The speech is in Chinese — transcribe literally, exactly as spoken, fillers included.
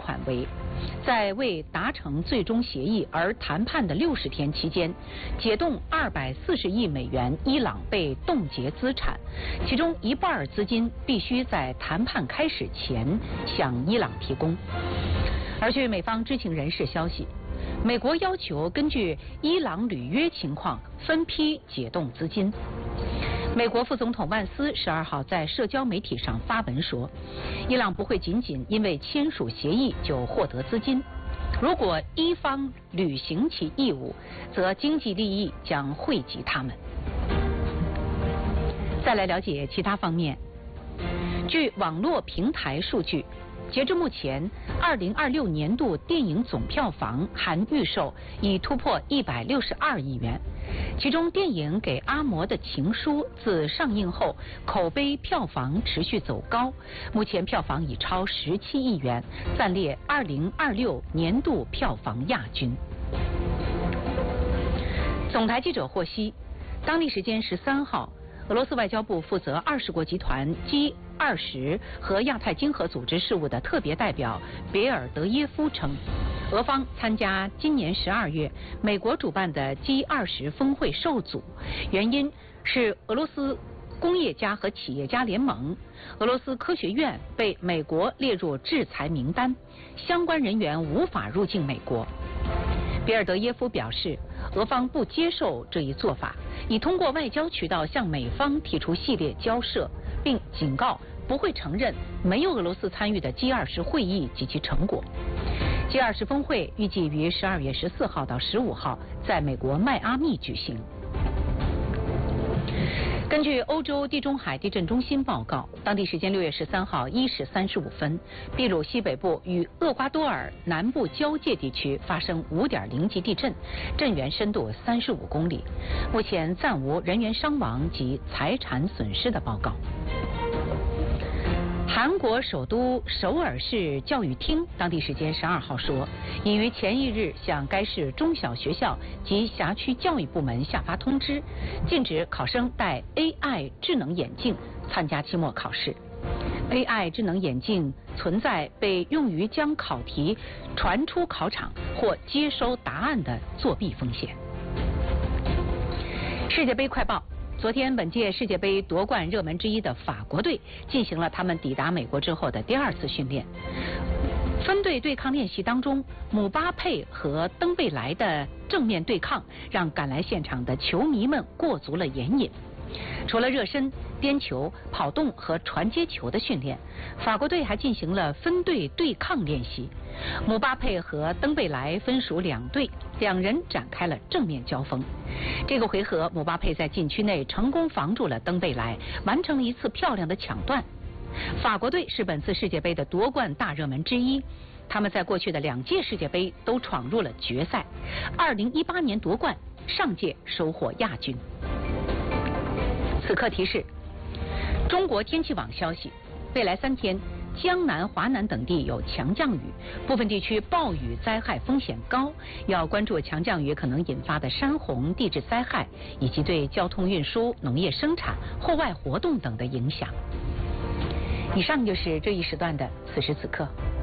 款为：在未达成最终协议而谈判的六十天期间，解冻二百四十亿美元伊朗被冻结资产，其中一半资金必须在谈判开始前向伊朗提供。而据美方知情人士消息，美国要求根据伊朗履约情况分批解冻资金。美国副总统万斯十二号在社交媒体上发文说，伊朗不会仅仅因为签署协议就获得资金，如果伊方履行其义务，则经济利益将惠及他们。再来了解其他方面，据网络平台数据，截至目前，二零二六年度电影总票房含预售已突破一百六十二亿元，其中电影《给阿嬷的情书》自上映后，口碑票房持续走高，目前票房已超十七亿元，暂列二零二六年度票房亚军。总台记者获悉，当地时间十三号，俄罗斯外交部负责二十国集团 G 二十和亚太经合组织事务的特别代表别尔德耶夫称，俄方参加今年十二月美国主办的 G 二十峰会受阻，原因是俄罗斯工业家和企业家联盟，俄罗斯科学院被美国列入制裁名单，相关人员无法入境美国。别尔德耶夫表示，俄方不接受这一做法，已通过外交渠道向美方提出系列交涉，并警告不会承认没有俄罗斯参与的 G 二十会议及其成果。G 二十峰会预计于十二月十四号到十五号在美国迈阿密举行。根据欧洲地中海地震中心报告，当地时间六月十三号一时三十五分，秘鲁西北部与厄瓜多尔南部交界地区发生五点零级地震，震源深度三十五公里。目前暂无人员伤亡及财产损失的报告。韩国首都首尔市教育厅当地时间十二号说，已于前一日向该市中小学校及辖区教育部门下发通知，禁止考生戴 A I 智能眼镜参加期末考试。A I 智能眼镜存在被用于将考题传出考场或接收答案的作弊风险。世界杯快报。昨天，本届世界杯夺冠热门之一的法国队进行了他们抵达美国之后的第二次训练。分队对抗练习当中，姆巴佩和登贝莱的正面对抗让赶来现场的球迷们过足了眼瘾。除了热身、颠球、跑动和传接球的训练，法国队还进行了分队对抗练习。姆巴佩和登贝莱分属两队，两人展开了正面交锋。这个回合，姆巴佩在禁区内成功防住了登贝莱，完成了一次漂亮的抢断。法国队是本次世界杯的夺冠大热门之一，他们在过去的两届世界杯都闯入了决赛，二零一八年夺冠，上届收获亚军。此刻提示：中国天气网消息，未来三天，江南、华南等地有强降雨，部分地区暴雨灾害风险高，要关注强降雨可能引发的山洪、地质灾害，以及对交通运输、农业生产、户外活动等的影响。以上就是这一时段的此时此刻。